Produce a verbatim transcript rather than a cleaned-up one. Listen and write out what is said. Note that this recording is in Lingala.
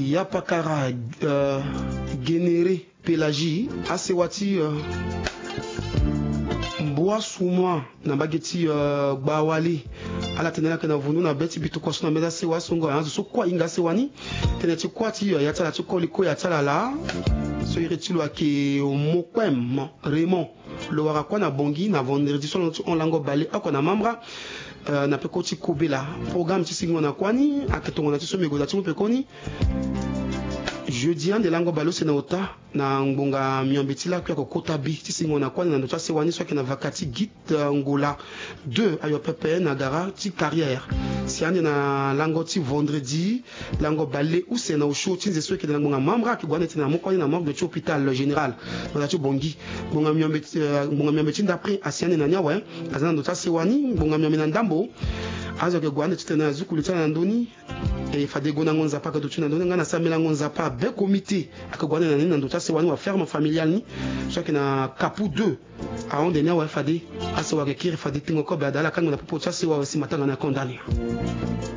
Yapakara uh, Généré Pélagie Asewati uh, Mboa Souma na bageti uh, Bawali ala tenela kana vunu na beti bitu kwa suna meza sewa songo yanzu so kwa inga sewani teneti kwa ti uh, yatala chiko liko yatala la so iretilo ake mokwem Raymond lo warakwa na bongi na vendredi so on lango balé akona mambra uh, na pekoti kobela programme tisingo na kwani aketongo na tiso megoza timo pekoni jeudi de lango balo c'est na ota na ngonga miambetila kwa kokota bi tisingo na kwani na ndota sewani so ke na vakati git uh, ngola deux ayo ppn na gara ti carrière si ande na lango ti vendredi lango balé ou c'est na show ti zeso ke na ngonga mambra ki gwana ti na moko na morgue de hôpital général na ti bongi ngonga miambeti uh, ngonga miambeti d'après asiane na nyawa azana ndota sewani ngonga miambena ndambo azo ke gwana ti na zukulu ti na ndoni et fade gona ngonza pa ka to tuna ndona ngana samela ngonza pa be comité akagwana na nina ndota sewani wa ferme familiale ni so ke na kapu deux a on denia wa fade aso wa ke kiri fade tingo ko ba dala kango na popo tsa sewa wa simatanga na condamné.